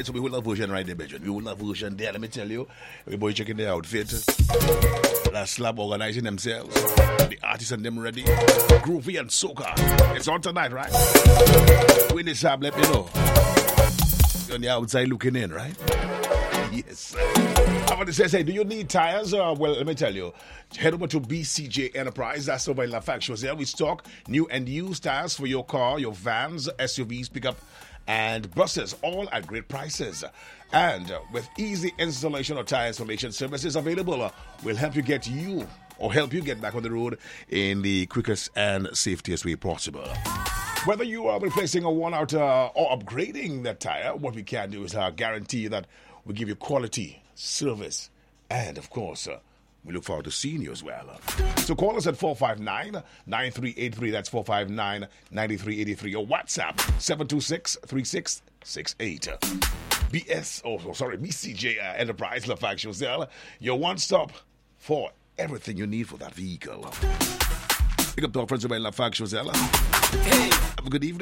so we will have version right there, Benjamin. We will have version there. Let me tell you, everybody checking their outfit. Last Slab organizing themselves. The artists and them ready. Groovy and soca. It's on tonight, right? When the Slab, let me know. You're on the outside looking in, right? Yes. I want to say, do you need tires? Well, let me tell you. Head over to BCJ Enterprise. That's over in LaFac. There we stock new and used tires for your car, your vans, SUVs, pickup, and buses, all at great prices. And with easy installation or tire installation services available, we'll help you get back on the road in the quickest and safest way possible. Whether you are replacing a worn-out or upgrading that tire, what we can do is guarantee that we give you quality service. And, of course, we look forward to seeing you as well. So call us at 459-9383. That's 459-9383. Or WhatsApp 726-3668. BCJ Enterprise LaFac Chaussell, your one-stop for everything you need for that vehicle. Pick up to our friends over in LaFac Chaussell. Hey, have a good evening.